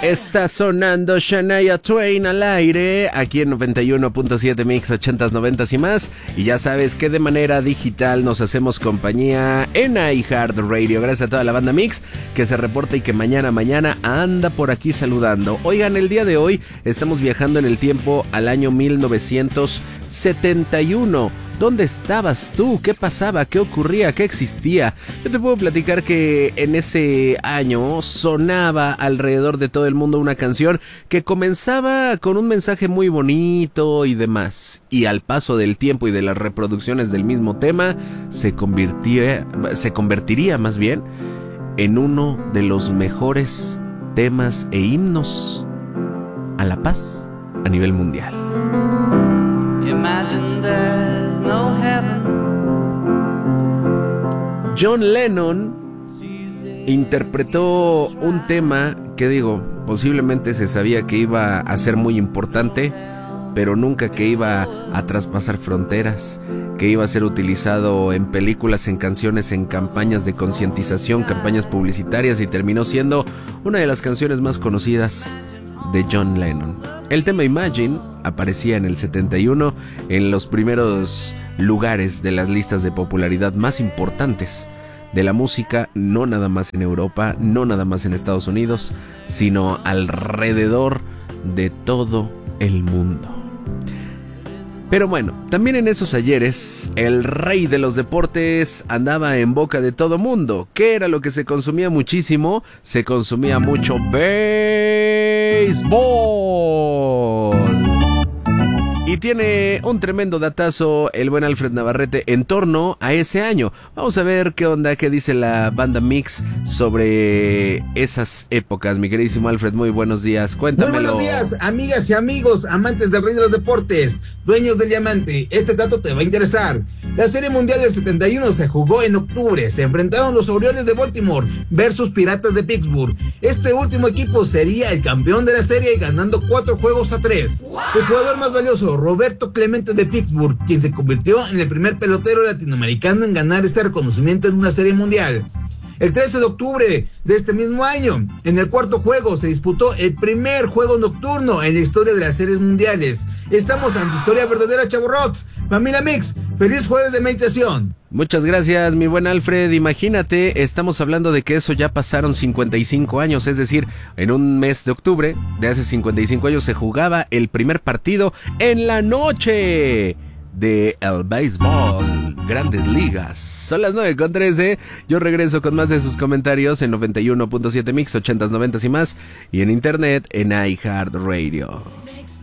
Está sonando Shania Twain al aire, aquí en 91.7 Mix 80s, 90s y más. Y ya sabes que de manera digital nos hacemos compañía en iHeartRadio. Gracias a toda la banda Mix que se reporta y que mañana anda por aquí saludando. Oigan, el día de hoy estamos viajando en el tiempo al año 1971. ¿Dónde estabas tú? ¿Qué pasaba? ¿Qué ocurría? ¿Qué existía? Yo te puedo platicar que en ese año sonaba alrededor de todo el mundo una canción que comenzaba con un mensaje muy bonito y demás. Y al paso del tiempo y de las reproducciones del mismo tema, se convertiría más bien en uno de los mejores temas e himnos a la paz a nivel mundial. Imagine there's no heaven. John Lennon interpretó un tema que, digo, posiblemente se sabía que iba a ser muy importante, pero nunca que iba a traspasar fronteras, que iba a ser utilizado en películas, en canciones, en campañas de concientización, campañas publicitarias, y terminó siendo una de las canciones más conocidas de John Lennon. El tema Imagine aparecía en el 71 en los primeros lugares de las listas de popularidad más importantes de la música, no nada más en Europa, no nada más en Estados Unidos, sino alrededor de todo el mundo. Pero bueno, también en esos ayeres, el rey de los deportes andaba en boca de todo mundo. ¿Qué era lo que se consumía muchísimo? Se consumía mucho béisbol. Y tiene un tremendo datazo el buen Alfred Navarrete en torno a ese año. Vamos a ver qué onda, qué dice la banda Mix sobre esas épocas. Mi queridísimo Alfred, muy buenos días, cuéntamelo. Muy buenos días, amigas y amigos, amantes del rey de los deportes, dueños del diamante. Este dato te va a interesar. La Serie Mundial del 71 se jugó en octubre. Se enfrentaron los Orioles de Baltimore versus Piratas de Pittsburgh. Este último equipo sería el campeón de la serie, ganando 4-3. El jugador más valioso, Roberto Clemente de Pittsburgh, quien se convirtió en el primer pelotero latinoamericano en ganar este reconocimiento en una serie mundial. El 13 de octubre de este mismo año, en el cuarto juego, se disputó el primer juego nocturno en la historia de las series mundiales. Estamos ante historia verdadera, Chavo Rocks. Familia Mix, feliz jueves de meditación. Muchas gracias, mi buen Alfred. Imagínate, estamos hablando de que eso ya pasaron 55 años, es decir, en un mes de octubre de hace 55 años se jugaba el primer partido en la noche de el béisbol, Grandes Ligas. Son las 9:13. Yo regreso con más de sus comentarios en 91.7 Mix, 80s, 90s y más, y en internet en iHeartRadio.